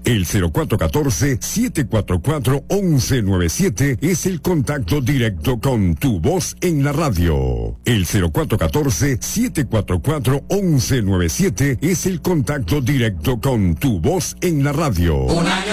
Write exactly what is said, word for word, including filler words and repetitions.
El cero cuatro uno cuatro, siete cuatro cuatro, once nueve siete es el contacto directo con Tu Voz en la Radio. El cero cuatro uno cuatro, siete cuatro cuatro, once nueve siete es el contacto directo con Tu Voz en la Radio. Un año